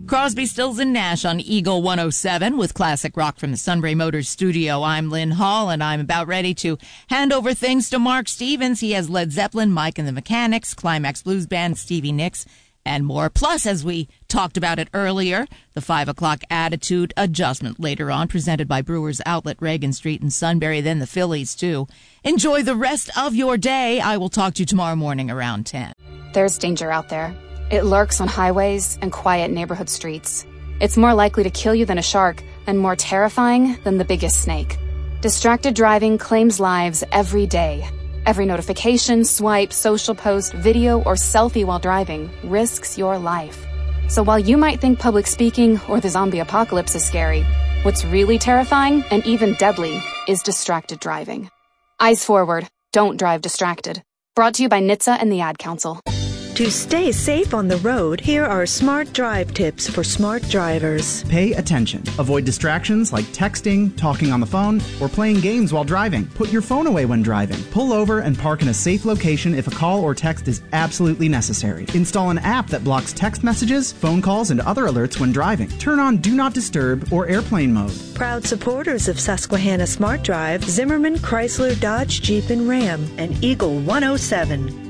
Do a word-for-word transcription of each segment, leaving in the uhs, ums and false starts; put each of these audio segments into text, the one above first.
Crosby, Stills, and Nash on Eagle one oh seven with classic rock from the Sunbury Motors studio. I'm Lynn Hall, and I'm about ready to hand over things to Mark Stevens. He has Led Zeppelin, Mike and the Mechanics, Climax Blues Band, Stevie Nicks, and more. Plus, as we talked about it earlier, the five o'clock Attitude Adjustment later on, presented by Brewers Outlet, Reagan Street in Sunbury, then the Phillies, too. Enjoy the rest of your day. I will talk to you tomorrow morning around ten. There's danger out there. It lurks on highways and quiet neighborhood streets. It's more likely to kill you than a shark, and more terrifying than the biggest snake. Distracted driving claims lives every day. Every notification, swipe, social post, video, or selfie while driving risks your life. So while you might think public speaking or the zombie apocalypse is scary, what's really terrifying and even deadly is distracted driving. Eyes forward. Don't drive distracted. Brought to you by N H T S A and the Ad Council. To stay safe on the road, here are smart drive tips for smart drivers. Pay attention. Avoid distractions like texting, talking on the phone, or playing games while driving. Put your phone away when driving. Pull over and park in a safe location if a call or text is absolutely necessary. Install an app that blocks text messages, phone calls, and other alerts when driving. Turn on Do Not Disturb or airplane mode. Proud supporters of Susquehanna Smart Drive, Zimmerman, Chrysler, Dodge, Jeep, and Ram, and Eagle one oh seven.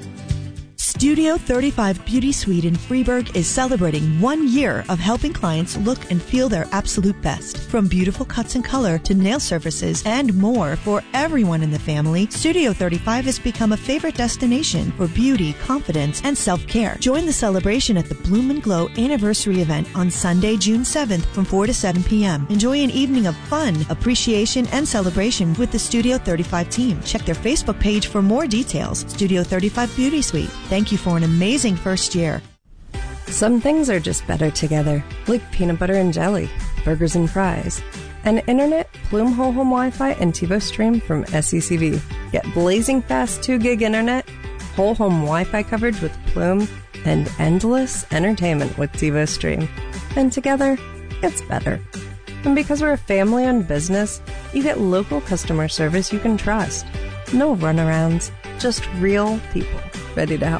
Studio thirty-five Beauty Suite in Freeburg is celebrating one year of helping clients look and feel their absolute best. From beautiful cuts and color to nail surfaces and more for everyone in the family, Studio thirty-five has become a favorite destination for beauty, confidence, and self-care. Join the celebration at the Bloom and Glow anniversary event on Sunday, June seventh from four to seven p.m. Enjoy an evening of fun, appreciation, and celebration with the Studio thirty-five team. Check their Facebook page for more details. Studio thirty-five Beauty Suite. Thank you for an amazing first year. Some things are just better together, like peanut butter and jelly, burgers and fries, and internet, Plume Whole Home Wi-Fi, and TiVo Stream from S E C V. Get blazing fast two gig internet, whole home Wi-Fi coverage with Plume, and endless entertainment with TiVo Stream. And together, it's better. And because we're a family-owned business, you get local customer service you can trust. No runarounds, just real people ready to help.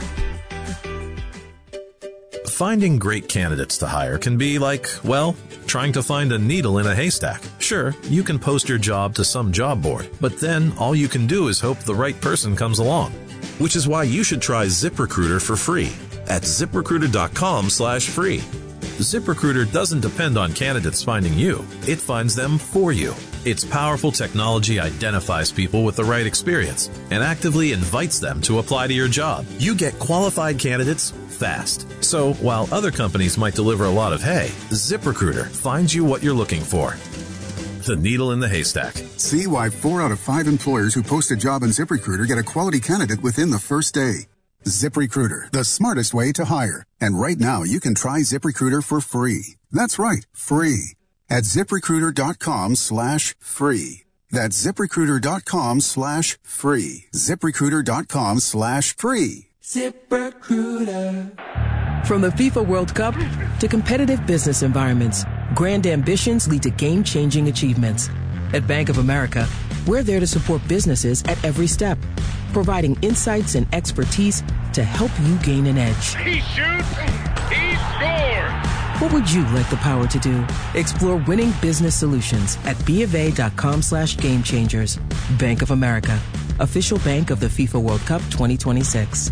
Finding great candidates to hire can be like, well, trying to find a needle in a haystack. Sure, you can post your job to some job board, but then all you can do is hope the right person comes along. Which is why you should try ZipRecruiter for free at ZipRecruiter.com slash free. ZipRecruiter doesn't depend on candidates finding you. It finds them for you. Its powerful technology identifies people with the right experience and actively invites them to apply to your job. You get qualified candidates fast. So while other companies might deliver a lot of hay, ZipRecruiter finds you what you're looking for. The needle in the haystack. See why four out of five employers who post a job in ZipRecruiter get a quality candidate within the first day. ZipRecruiter, the smartest way to hire. And right now, you can try ZipRecruiter for free. That's right, free. At ZipRecruiter.com slash free. That's ZipRecruiter.com slash free. ZipRecruiter.com slash free. ZipRecruiter. From the FIFA World Cup to competitive business environments, grand ambitions lead to game-changing achievements. At Bank of America, we're there to support businesses at every step, providing insights and expertise to help you gain an edge. He shoots, he scores! What would you like the power to do? Explore winning business solutions at BofA.com slash game changers. Bank of America, official bank of the FIFA World Cup twenty twenty-six.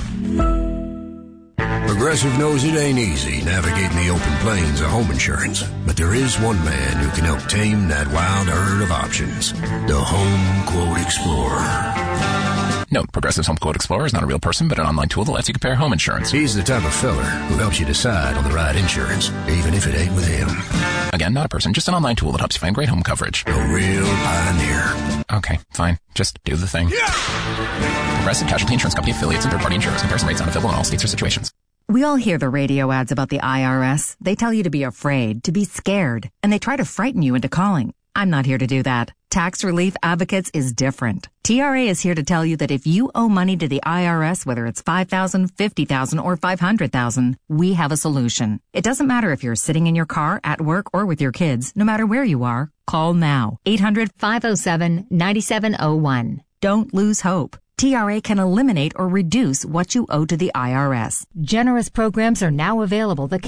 Progressive knows it ain't easy navigating the open plains of home insurance, but there is one man who can help tame that wild herd of options. The Home Quote Explorer. Note, Progressive's Home Quote Explorer is not a real person, but an online tool that lets you compare home insurance. He's the type of feller who helps you decide on the right insurance, even if it ain't with him. Again, not a person, just an online tool that helps you find great home coverage. A real pioneer. Okay, fine. Just do the thing. Yeah! Progressive Casualty Insurance Company affiliates and third-party insurers. Comparison rates not available in all states or situations. We all hear the radio ads about the I R S. They tell you to be afraid, to be scared, and they try to frighten you into calling. I'm not here to do that. Tax Relief Advocates is different. T R A is here to tell you that if you owe money to the I R S, whether it's five thousand dollars, fifty thousand dollars, or five hundred thousand dollars, we have a solution. It doesn't matter if you're sitting in your car, at work, or with your kids. No matter where you are, call now. eight hundred, five oh seven, nine seven oh one. Don't lose hope. T R A can eliminate or reduce what you owe to the I R S. Generous programs are now available that